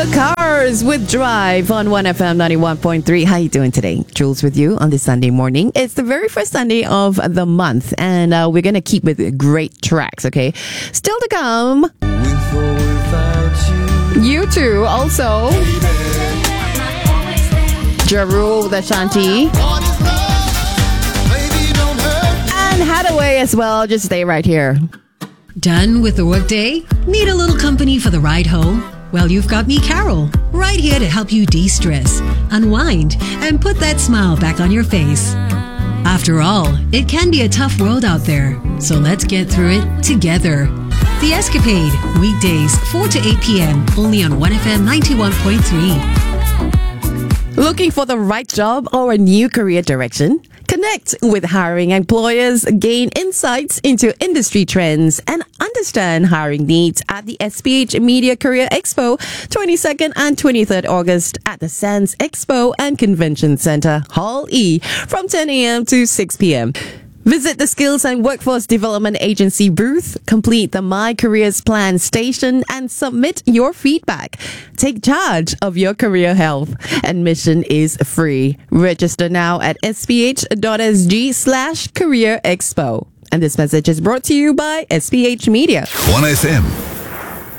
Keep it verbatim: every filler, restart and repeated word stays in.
Cars with Drive on one F M ninety-one point three. How you doing today? Jules with you on this Sunday morning. It's the very first Sunday of the month, and uh, we're going to keep with great tracks, okay? Still to come. With or without you. You too, also. Ja Rule with Ashanti. And Hathaway as well. Just stay right here. Done with the workday? Need a little company for the ride home? Well, you've got me, Carol, right here to help you de-stress, unwind, and put that smile back on your face. After all, it can be a tough world out there, so let's get through it together. The Escapade, weekdays four to eight p.m. only on one F M ninety-one point three. Looking for the right job or a new career direction? Connect with hiring employers, gain insights into industry trends, and understand hiring needs at the S P H Media Career Expo, twenty-second and twenty-third August at the Sands Expo and Convention Center, Hall E, from ten a.m. to six p.m. Visit the Skills and Workforce Development Agency booth, complete the My Careers Plan station, and submit your feedback. Take charge of your career health. Admission is free. Register now at sph.sg slash career expo. And this message is brought to you by S P H Media. one F M